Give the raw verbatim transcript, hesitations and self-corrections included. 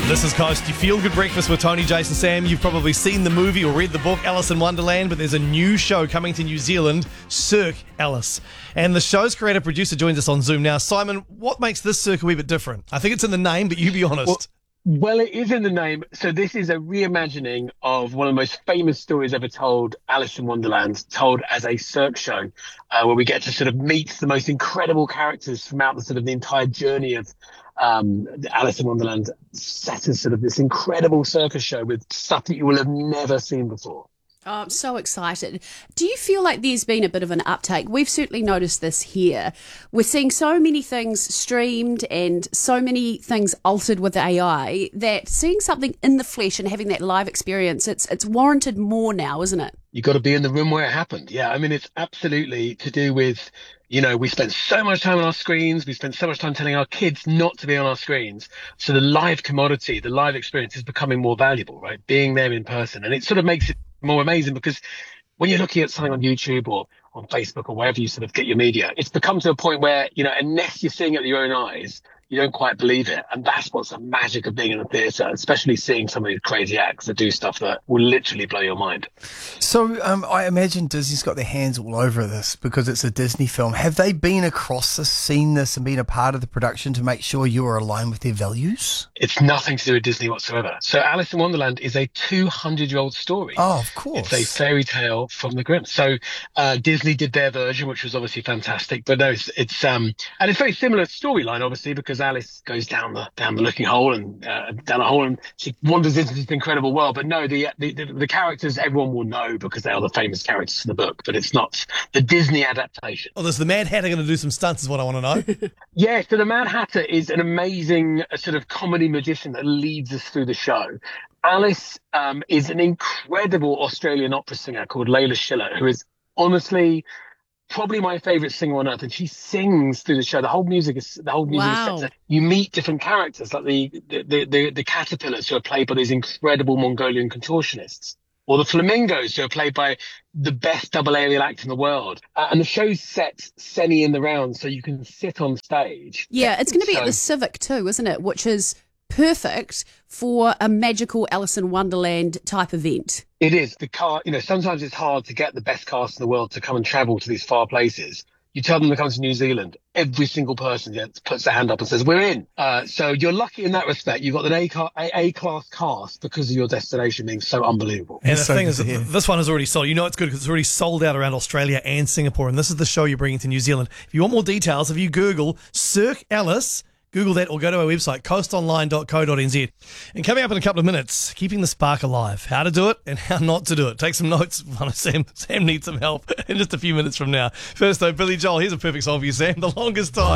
This is Coast. You feel good breakfast with Tony, Jason, Sam. You've probably seen the movie or read the book Alice in Wonderland, but there's a new show coming to New Zealand, Cirque Alice. And the show's creator producer joins us on Zoom now. Simon, what makes this Cirque a wee bit different? I think it's in the name, but you be honest. Well, Well, it is in the name. So this is a reimagining of one of the most famous stories ever told, Alice in Wonderland, told as a Cirque show, uh, where we get to sort of meet the most incredible characters throughout the sort of the entire journey of um, Alice in Wonderland, set as sort of this incredible circus show with stuff that you will have never seen before. Oh, I'm so excited. Do you feel like there's been a bit of an uptake? We've certainly noticed this here. We're seeing so many things streamed and so many things altered with A I that seeing something in the flesh and having that live experience, it's it's warranted more now, isn't it? You got to be in the room where it happened. Yeah, I mean, it's absolutely to do with, you know, we spend so much time on our screens. We spend so much time telling our kids not to be on our screens. So the live commodity, the live experience is becoming more valuable, right? Being there in person. And it sort of makes it more amazing because when you're looking at something on YouTube or on Facebook or wherever you sort of get your media, it's become to a point where, you know, unless you're seeing it with your own eyes, you don't quite believe it. And that's what's the magic of being in a theatre, especially seeing some of these crazy acts that do stuff that will literally blow your mind. So um, I imagine Disney's got their hands all over this because it's a Disney film. Have they been across this, seen this and been a part of the production to make sure you are aligned with their values? It's nothing to do with Disney whatsoever. So Alice in Wonderland is a two hundred year old story. Oh, of course. It's a fairy tale from the Grimm. So uh, Disney did their version, which was obviously fantastic. But no, it's, it's um, and it's very similar storyline, obviously, because Alice goes down the down the looking hole and uh, down a hole and she wanders into this incredible world. But no, the, the the the characters everyone will know because they are the famous characters in the book. But it's not the Disney adaptation. Oh, there's the Mad Hatter going to do some stunts is what I want to know. Yeah, so the Mad Hatter is an amazing uh, sort of comedy magician that leads us through the show. Alice um, is an incredible Australian opera singer called Layla Schiller, who is honestly probably my favorite singer on earth, and she sings through the show. The whole music is the whole music Wow. is set to, you meet different characters like the the, the the the caterpillars who are played by these incredible Mongolian contortionists, or the flamingos who are played by the best double aerial act in the world. Uh, and the show's set semi in the round, so you can sit on stage. Yeah, it's going to be So- at the Civic too, isn't it? Which is perfect for a magical Alice in Wonderland type event. It is. The car, you know, sometimes it's hard to get the best cast in the world to come and travel to these far places. You tell them to come to New Zealand, every single person gets, puts their hand up and says, we're in. Uh, so you're lucky in that respect. You've got an A-class A, A-class cast because of your destination being so unbelievable. And the so thing good is, to hear. this one is already sold. You know it's good because it's already sold out around Australia and Singapore. And this is the show you're bringing to New Zealand. If you want more details, if you Google Cirque Alice, Google that or go to our website, coast online dot co dot n z. And coming up in a couple of minutes, keeping the spark alive. How to do it and how not to do it. Take some notes. Sam, Sam needs some help in just a few minutes from now. First though, Billy Joel, here's a perfect song for you, Sam. The Longest Time.